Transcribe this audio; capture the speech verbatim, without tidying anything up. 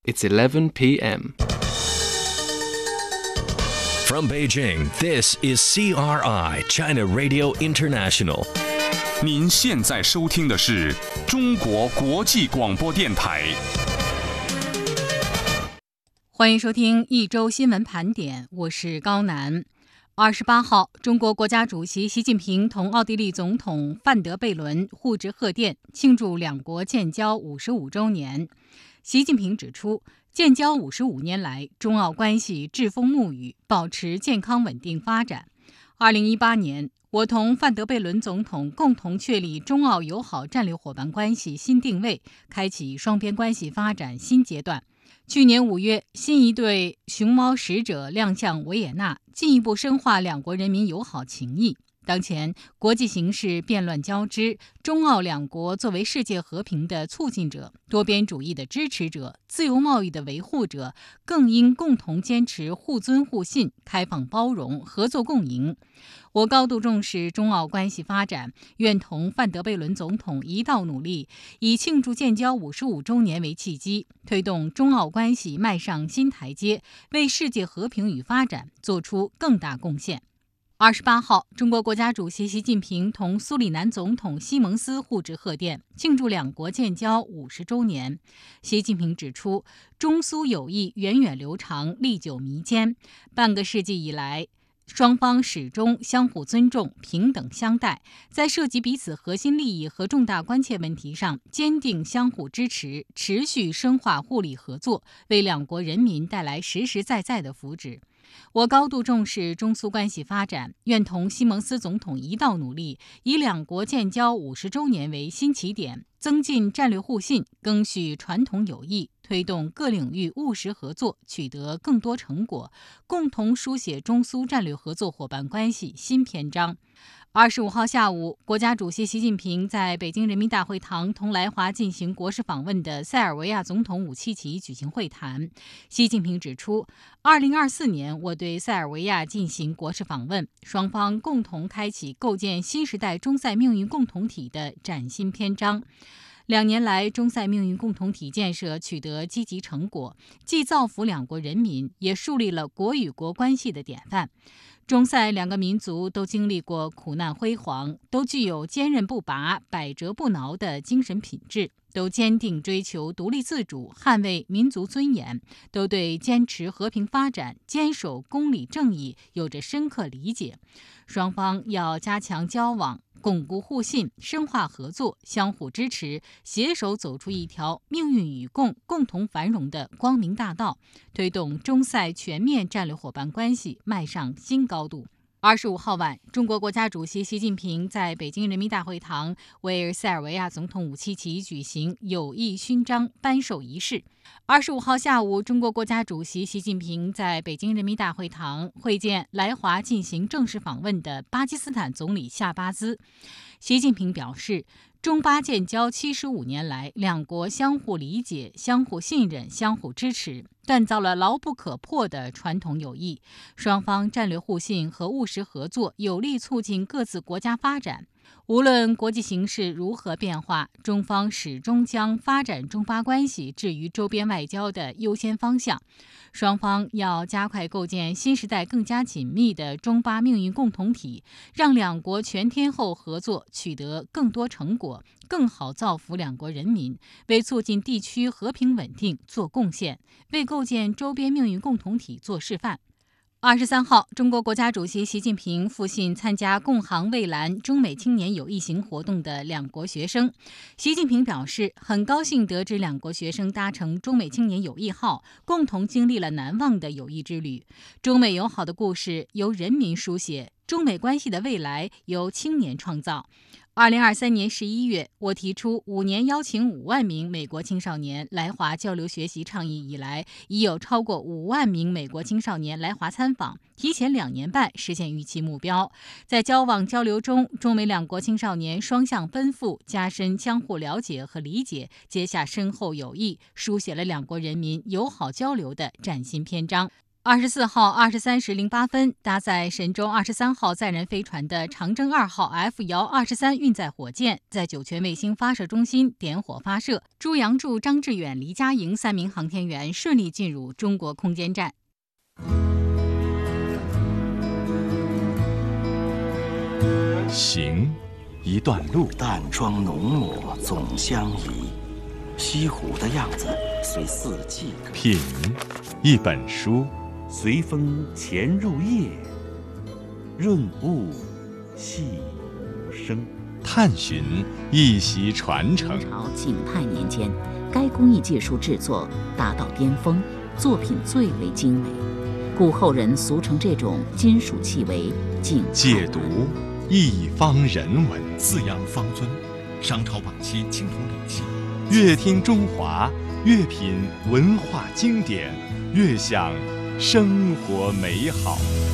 It's eleven p m From Beijing, this is C R I, China Radio International. 您现在收听的是中国国际广播电台。 欢迎收听一周新闻盘点，我是高楠。二十八号，中国国家主席习近平同奥地利总统范德贝伦互致贺电，庆祝两国建交五十五周年。习近平指出，建交五十五年来，中澳关系栉风沐雨，保持健康稳定发展。二零一八年，我同范德贝伦总统共同确立中澳友好战略伙伴关系新定位，开启双边关系发展新阶段。去年五月，新一对熊猫使者亮相维也纳，进一步深化两国人民友好情谊。当前国际形势变乱交织，中澳两国作为世界和平的促进者、多边主义的支持者、自由贸易的维护者，更应共同坚持互尊互信、开放包容、合作共赢。我高度重视中澳关系发展，愿同范德贝伦总统一道努力，以庆祝建交五十五周年为契机，推动中澳关系迈上新台阶，为世界和平与发展做出更大贡献。二十八号，中国国家主席习近平同苏里南总统西蒙斯互致贺电，庆祝两国建交五十周年。习近平指出，中苏友谊源远流长，历久弥坚。半个世纪以来，双方始终相互尊重、平等相待，在涉及彼此核心利益和重大关切问题上坚定相互支持，持续深化互利合作，为两国人民带来实实在在的福祉。我高度重视中苏关系发展，愿同西蒙斯总统一道努力，以两国建交五十周年为新起点，增进战略互信，更续传统友谊，推动各领域务实合作取得更多成果，共同书写中苏战略合作伙伴关系新篇章。二十五号下午，国家主席习近平在北京人民大会堂同来华进行国事访问的塞尔维亚总统武契奇举行会谈。习近平指出，二零二四年我对塞尔维亚进行国事访问，双方共同开启构建新时代中塞命运共同体的崭新篇章。两年来，中塞命运共同体建设取得积极成果，既造福两国人民，也树立了国与国关系的典范。中塞两个民族都经历过苦难辉煌，都具有坚韧不拔、百折不挠的精神品质，都坚定追求独立自主、捍卫民族尊严，都对坚持和平发展、坚守公理正义有着深刻理解。双方要加强交往，巩固互信，深化合作，相互支持，携手走出一条命运与共、共同繁荣的光明大道，推动中塞全面战略伙伴关系迈上新高度。二十五号晚，中国国家主席习近平在北京人民大会堂为塞尔维亚总统武契奇举行友谊勋章颁授仪式。二十五号下午，中国国家主席习近平在北京人民大会堂会见来华进行正式访问的巴基斯坦总理夏巴兹。习近平表示，中巴建交七十五年来，两国相互理解、相互信任、相互支持，锻造了牢不可破的传统友谊。双方战略互信和务实合作有力促进各自国家发展。无论国际形势如何变化，中方始终将发展中巴关系置于周边外交的优先方向。双方要加快构建新时代更加紧密的中巴命运共同体，让两国全天候合作取得更多成果，更好造福两国人民，为促进地区和平稳定做贡献，为构建周边命运共同体做示范。二十三号，中国国家主席习近平复信参加共航蔚蓝中美青年友谊行活动的两国学生。习近平表示，很高兴得知两国学生搭乘中美青年友谊号，共同经历了难忘的友谊之旅。中美友好的故事由人民书写，中美关系的未来由青年创造。二零二三年十一月，我提出五年邀请五万名美国青少年来华交流学习倡议以来，已有超过五万名美国青少年来华参访，提前两年半实现预期目标。在交往交流中，中美两国青少年双向奔赴，加深相互了解和理解，结下深厚友谊，书写了两国人民友好交流的崭新篇章。 二十四号二十三时零八分，搭载神舟二十三号载人飞船的长征二号 F 遥二十三运载火箭，在酒泉卫星发射中心点火发射，朱杨柱、张志远、黎佳莹三名航天员顺利进入中国空间站。 行，一段路， 淡妆浓抹总相宜，西湖的样子随四季歌。 品，一本书， 随风潜入夜，润物细无声。 探寻，一袭传承。 明朝景泰年间，该工艺技术制作达到巅峰，作品最为精美，故后人俗称这种金属器为景泰蓝。 解读，一方人文。 四羊方尊，商朝晚期青铜礼器。 越听中华，越品文化经典，越享生活美好。